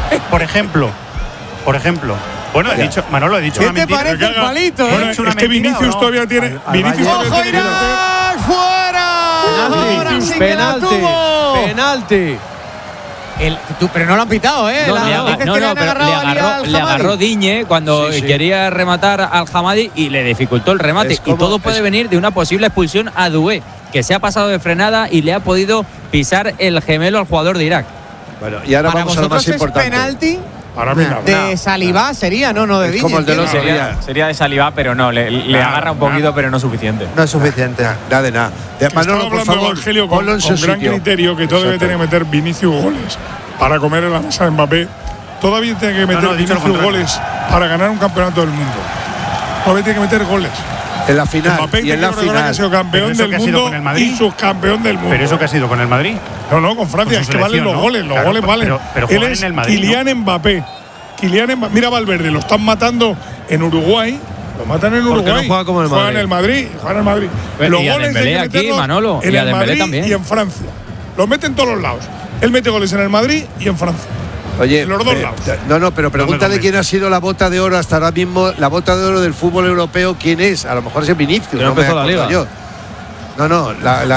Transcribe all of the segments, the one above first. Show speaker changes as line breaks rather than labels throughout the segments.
Por ejemplo. Bueno, Manolo ha dicho
¿Qué
una mentira.
te parece el palito?
Bueno, es que Vinicius todavía tiene. Vinicius
¡Ojo, Irak! ¡Fuera! Ahora sí que la tuvo.
Penalti.
Pero no lo han pitado, ¿eh?
Le agarró Digne cuando quería rematar al Hamadi y le dificultó el remate. Y todo puede venir de una posible expulsión a Doué, que se ha pasado de frenada y le ha podido pisar el gemelo al jugador de Irak.
Bueno, y ahora vamos a lo más importante.
¿Penalti?
Para mí no.
De Salivá sería, no de Digne.
Como el de los
sería de Salivá, pero no, le agarra un poquito, pero no suficiente.
No es suficiente. Nada de nada.
Manolo, por favor, Evangelio, con gran criterio, que todavía tiene que meter Vinicius goles para comer en la mesa de Mbappé. Todavía tiene que meter Vinicius goles para ganar un campeonato del mundo. Todavía tiene que meter goles.
En la final.
Mbappé
y en la final.
Que ha sido campeón del mundo y subcampeón del mundo.
Pero eso que ha sido con el Madrid.
No, con Francia. Es que valen los goles. Los goles valen.
Pero
él es Kylian Mbappé. Mira Valverde, lo están matando en Uruguay. Lo matan en Uruguay.
No juega como el Madrid.
Juega en el Madrid.
Los goles hay que meterlos
Manolo, en el Madrid también. Y en Francia. Los mete en todos los lados. Él mete goles en el Madrid y en Francia.
Oye,
en los dos lados.
Pero pregúntale quién ha sido la bota de oro hasta ahora mismo, la bota de oro del fútbol europeo, quién es. A lo mejor es Vinicius.
No empezó la liga.
No,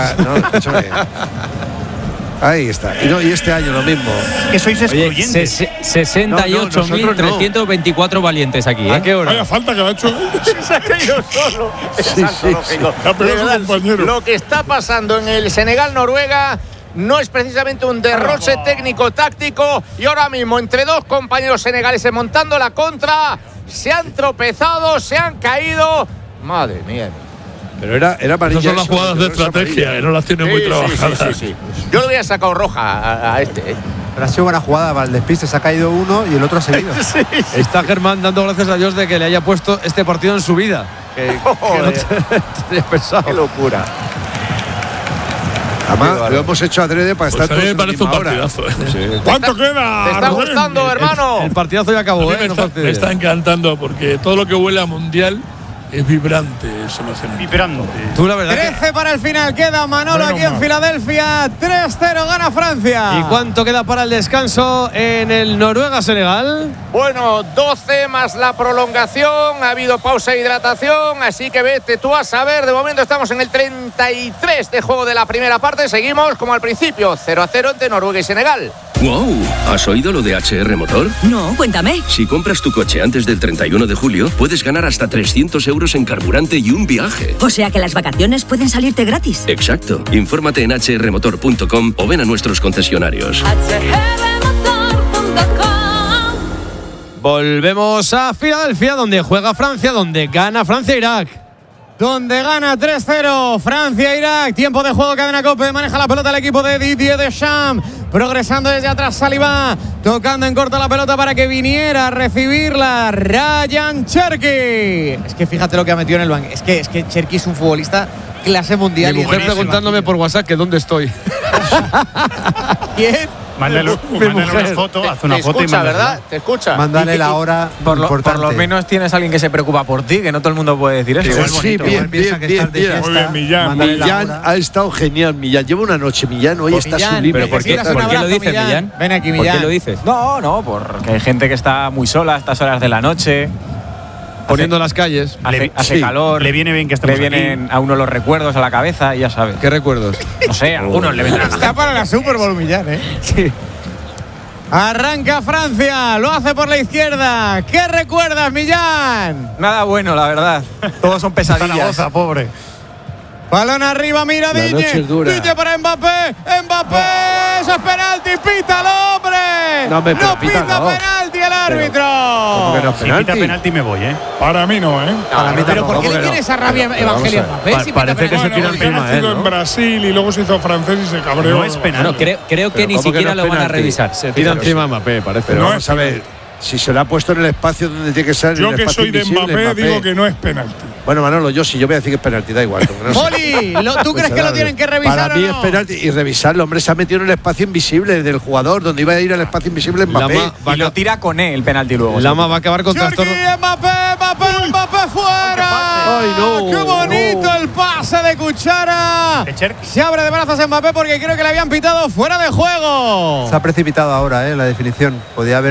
ahí está. Y este año lo mismo.
Que sois excluyentes.
68.324 valientes aquí, ¿eh?
¿A qué hora?
Vaya falta que ha hecho.
Se ha caído solo. Lo que está pasando en el Senegal-Noruega no es precisamente un derroche técnico-táctico. Y ahora mismo, entre dos compañeros senegaleses montando la contra, se han tropezado, se han caído. Madre mía.
Pero era amarilla.
Esas son las jugadas de estrategia, no las tiene muy trabajadas.
Sí. Yo le hubiera sacado roja a este.
Pero ha sido buena jugada para el despiste. Se ha caído uno y el otro ha seguido.
Está Germán dando gracias a Dios de que le haya puesto este partido en su vida. Que no tenía pensado.
Qué locura.
Además, lo hemos hecho adrede para estar todos
me parece un partidazo.
¿Cuánto queda?
¿Te está gustando, hermano?
El partidazo ya acabó.
Me está encantando porque todo lo que huele a mundial es vibrante, es emocionante.
Vibrando.
Tú, la verdad.
13 para el final queda, Manolo, aquí en Filadelfia. 3-0 gana Francia.
¿Y cuánto queda para el descanso en el Noruega-Senegal?
Bueno, 12 más la prolongación. Ha habido pausa de hidratación, así que vete tú a saber. De momento estamos en el 33 de juego de la primera parte. Seguimos como al principio, 0-0 entre Noruega y Senegal.
¡Wow! ¿Has oído lo de HR Motor?
No, cuéntame.
Si compras tu coche antes del 31 de julio, puedes ganar hasta 300 euros en carburante y un viaje.
O sea que las vacaciones pueden salirte gratis.
Exacto. Infórmate en hrmotor.com o ven a nuestros concesionarios.
Volvemos a Filadelfia, donde juega Francia, donde gana Francia-Irak.
Donde gana 3-0 Francia-Irak. Tiempo de juego, cadena COPE. Maneja la pelota el equipo de Didier Deschamps. Progresando desde atrás Salivá. Tocando en corto la pelota para que viniera a recibirla Ryan Cherki. Es que fíjate lo que ha metido en el banco. Es que Cherki es un futbolista clase mundial.
Mi mujer preguntándome por WhatsApp que dónde estoy.
¿Quién?
Mándale una foto, haz una foto y mándale.
¿Verdad? Te escucha.
Mándale la hora.
Por lo menos tienes a alguien que se preocupa por ti, que no todo el mundo puede decir eso.
Sí, bien.
Muy bien, Millán.
Millán ha estado genial, Millán. Lleva una noche, Millán, hoy está sublime.
¿Pero por qué lo dices, Millán?
Ven aquí,
¿Por
Millán.
qué lo dices?
No, porque hay gente que está muy sola a estas horas de la noche.
Poniendo las calles.
Hace calor.
Le viene bien que estemos
Le vienen a uno los recuerdos a la cabeza y ya sabes.
¿Qué recuerdos?
No sé, a algunos le vendrán.
Está para la Super Bowl, Millán, ¿eh?
Sí.
Arranca Francia, lo hace por la izquierda. ¿Qué recuerdas, Millán?
Nada bueno, la verdad. Todos son pesadillas.
Zaragoza, pobre.
Balón arriba, mira Digne. Digne para Mbappé. Mbappé, eso es penalti. Pítalo, hombre.
No
pita penalti el árbitro.
¿Cómo que no es
Si pita penalti me voy, ¿eh?
Para mí no, ¿eh?
Pero ¿por qué le tiene esa rabia Evangelio Mbappé?
Parece que se tira
Él
encima,
nacido en Brasil y luego se hizo francés y se cabreó.
No es penalti.
No, creo que ni siquiera lo van a revisar.
Se tira encima Mbappé, parece.
Pero vamos a ver, si se lo ha puesto en el espacio donde tiene que ser.
Yo que soy de Mbappé digo que no es penalti.
Bueno, Manolo, yo voy a decir que es penalti, da igual.
Poli, ¿tú crees que lo tienen que revisar
Para mí
o no?
es penalti y revisarlo. Hombre, se ha metido en el espacio invisible del jugador, donde iba a ir al espacio invisible Mbappé.
Y lo tira con él el penalti luego.
Lama va a acabar con trastorno.
Mbappé fuera.
¡Ay, no!
¡Qué bonito el pase de Cuchara! Se abre de brazos Mbappé porque creo que le habían pitado fuera de juego.
Se ha precipitado ahora, la definición. Podía haber